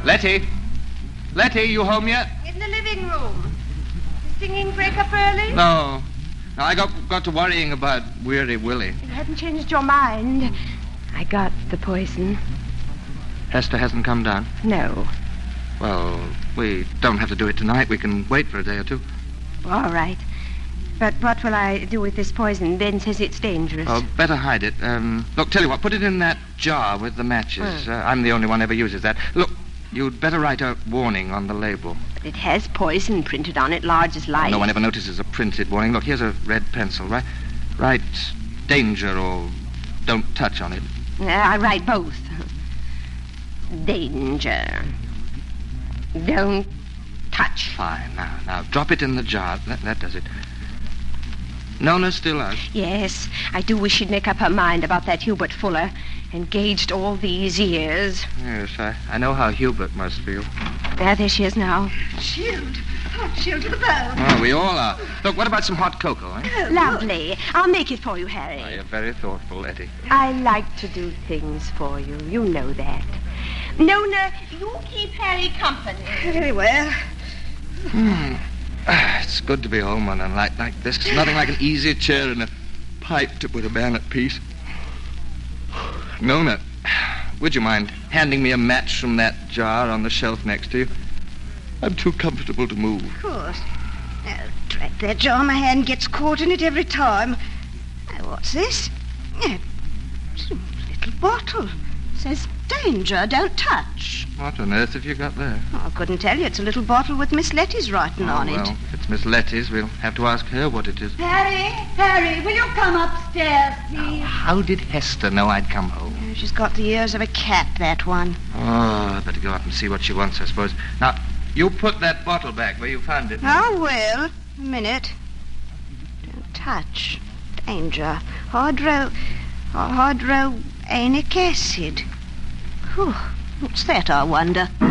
Letty? Letty, you home yet? In the living room. The singing break up early? No. No, I got to worrying about Weary Willie. You hadn't changed your mind. I got the poison. Hester hasn't come down? No. Well, we don't have to do it tonight. We can wait for a day or two. All right. But what will I do with this poison? Ben says it's dangerous. Oh, better hide it. Look, tell you what, put it in that jar with the matches. I'm the only one ever uses that. Look, you'd better write a warning on the label. But it has poison printed on it, large as life. No one ever notices a printed warning. Look, here's a red pencil. Write danger or don't touch on it. I write both. Danger. Don't touch. Fine. Now, drop it in the jar. That does it. Nona still us? Yes, I do wish she'd make up her mind about that Hubert Fuller. Engaged all these years. Yes, I know how Hubert must feel. There she is now. Chilled. Oh, chilled to the bone. Oh, we all are. Look, what about some hot cocoa, eh? Oh, Lovely. I'll make it for you, Harry. Oh, you're very thoughtful, Letty. I like to do things for you. You know that. Nona, you keep Harry company. Very well. It's good to be home on a night like this. It's nothing like an easy chair and a pipe to put a man at peace. Nona, would you mind handing me a match from that jar on the shelf next to you? I'm too comfortable to move. Of course. Drat that jar, my hand gets caught in it every time. What's this? It's a little bottle. Says danger, don't touch. What on earth have you got there? Oh, I couldn't tell you. It's a little bottle with Miss Letty's writing on it. Well, if it's Miss Letty's, we'll have to ask her what it is. Harry, will you come upstairs, please? How did Hester know I'd come home? She's got the ears of a cat, that one. Oh, I'd better go out and see what she wants, I suppose. Now, you put that bottle back where you found it. Oh, well. A minute. Don't touch. Danger. Hydroanic acid. Whew. What's that, I wonder?